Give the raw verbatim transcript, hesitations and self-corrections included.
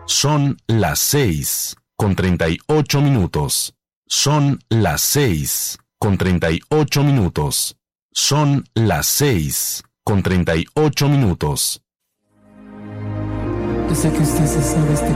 Son las seis con treinta y ocho minutos. Son las seis con treinta y ocho minutos. Son las seis con treinta y ocho minutos. Yo sé que usted se sabe este